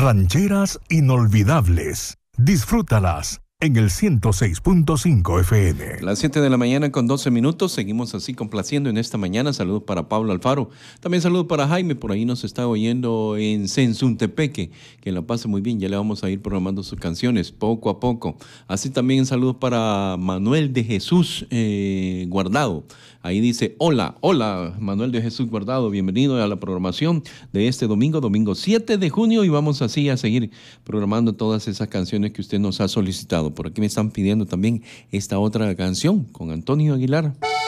rancheras inolvidables. Disfrútalas en el 106.5 FM. Las 7 de la mañana con 12 minutos. Seguimos así complaciendo en esta mañana. Saludos para Pablo Alfaro. También saludos para Jaime. Por ahí nos está oyendo en Sensuntepeque. Que la pase muy bien. Ya le vamos a ir programando sus canciones poco a poco. Así también saludos para Manuel de Jesús Guardado. Ahí dice, hola Manuel de Jesús Guardado. Bienvenido a la programación de este domingo 7 de junio. Y vamos así a seguir programando todas esas canciones que usted nos ha solicitado. Por aquí me están pidiendo también esta otra canción con Antonio Aguilar.